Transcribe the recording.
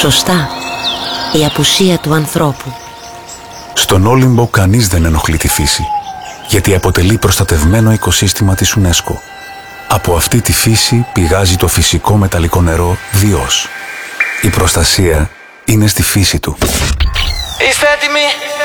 Σωστά, η απουσία του ανθρώπου. Στον Όλυμπο κανείς δεν ενοχλεί τη φύση, γιατί αποτελεί προστατευμένο οικοσύστημα της UNESCO. Από αυτή τη φύση πηγάζει το φυσικό μεταλλικό νερό Διός. Η προστασία είναι στη φύση του. Είστε έτοιμοι?